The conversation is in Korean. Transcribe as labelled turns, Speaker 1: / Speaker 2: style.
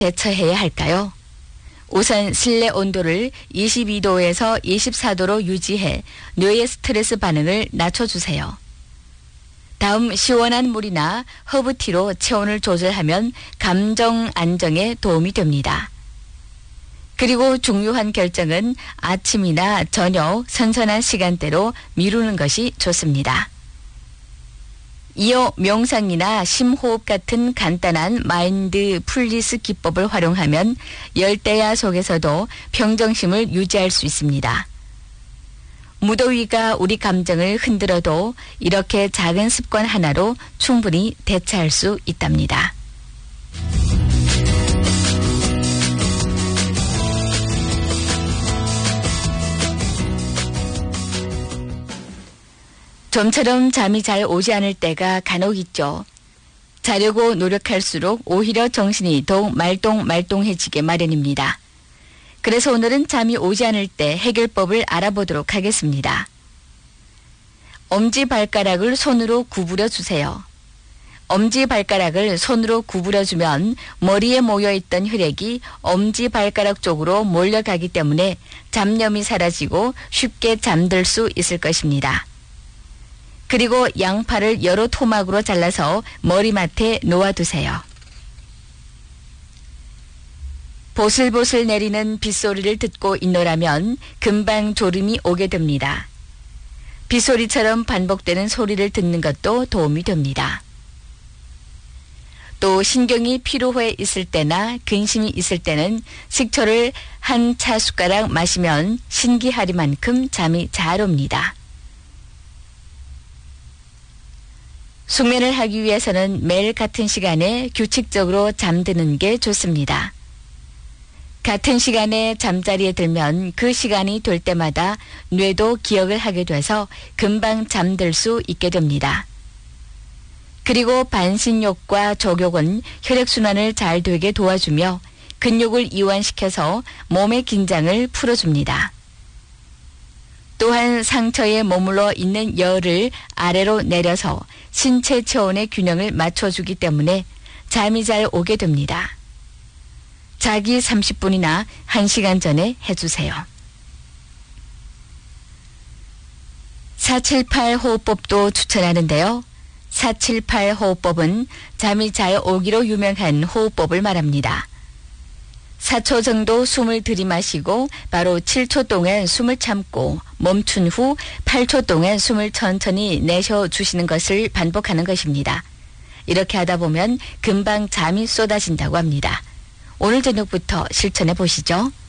Speaker 1: 대처해야 할까요? 우선 실내 온도를 22도에서 24도로 유지해 뇌의 스트레스 반응을 낮춰주세요. 다음 시원한 물이나 허브티로 체온을 조절하면 감정 안정에 도움이 됩니다. 그리고 중요한 결정은 아침이나 저녁 선선한 시간대로 미루는 것이 좋습니다. 이어 명상이나 심호흡 같은 간단한 마인드풀리스 기법을 활용하면 열대야 속에서도 평정심을 유지할 수 있습니다. 무더위가 우리 감정을 흔들어도 이렇게 작은 습관 하나로 충분히 대처할 수 있답니다. 좀처럼 잠이 잘 오지 않을 때가 간혹 있죠. 자려고 노력할수록 오히려 정신이 더욱 말똥말똥해지게 마련입니다. 그래서 오늘은 잠이 오지 않을 때 해결법을 알아보도록 하겠습니다. 엄지발가락을 손으로 구부려 주세요. 엄지발가락을 손으로 구부려 주면 머리에 모여있던 혈액이 엄지발가락 쪽으로 몰려가기 때문에 잡념이 사라지고 쉽게 잠들 수 있을 것입니다. 그리고 양팔을 여러 토막으로 잘라서 머리맡에 놓아두세요. 보슬보슬 내리는 빗소리를 듣고 있노라면 금방 졸음이 오게 됩니다. 빗소리처럼 반복되는 소리를 듣는 것도 도움이 됩니다. 또 신경이 피로해 있을 때나 근심이 있을 때는 식초를 한 차숟가락 마시면 신기하리만큼 잠이 잘 옵니다. 숙면을 하기 위해서는 매일 같은 시간에 규칙적으로 잠드는 게 좋습니다. 같은 시간에 잠자리에 들면 그 시간이 될 때마다 뇌도 기억을 하게 돼서 금방 잠들 수 있게 됩니다. 그리고 반신욕과 족욕은 혈액순환을 잘 되게 도와주며 근육을 이완시켜서 몸의 긴장을 풀어줍니다. 또한 상처에 머물러 있는 열을 아래로 내려서 신체 체온의 균형을 맞춰주기 때문에 잠이 잘 오게 됩니다. 자기 30분이나 1시간 전에 해주세요. 478 호흡법도 추천하는데요. 478 호흡법은 잠이 잘 오기로 유명한 호흡법을 말합니다. 4초 정도 숨을 들이마시고 바로 7초 동안 숨을 참고 멈춘 후 8초 동안 숨을 천천히 내쉬어주시는 것을 반복하는 것입니다. 이렇게 하다 보면 금방 잠이 쏟아진다고 합니다. 오늘 저녁부터 실천해 보시죠.